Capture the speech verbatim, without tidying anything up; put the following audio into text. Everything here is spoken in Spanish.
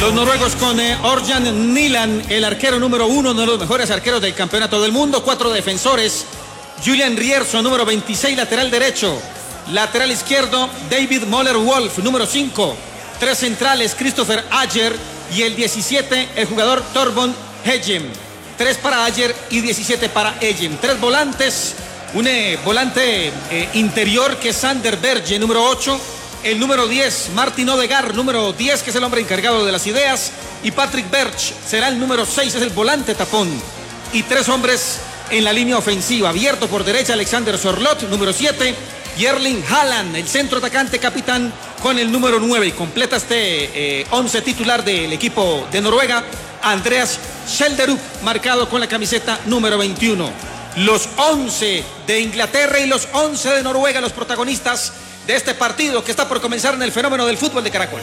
Los noruegos con eh, Orjan Nilan, el arquero número uno, uno de los mejores arqueros del campeonato del mundo. Cuatro defensores. Julian Rierson, número veintiséis, lateral derecho. Lateral izquierdo, David Moller-Wolf, número cinco. Tres centrales, Christopher Ayer. Y el diecisiete, el jugador Torbjörn Egem. Tres para Ayer y diecisiete para Egem. Tres volantes. Un eh, volante eh, interior que es Sander Berge, número ocho. El número diez, Martin Odegaard, número diez, que es el hombre encargado de las ideas. Y Patrick Berch será el número seis, es el volante tapón. Y tres hombres en la línea ofensiva. Abierto por derecha, Alexander Sorloth, número siete. Y Erling Haaland, el centro atacante capitán, con el número nueve. Y completa este eh, once titular del equipo de Noruega, Andreas Schjelderup, marcado con la camiseta número veintiuno. Los once de Inglaterra y los once de Noruega, los protagonistas de este partido que está por comenzar en el fenómeno del fútbol de Caracol.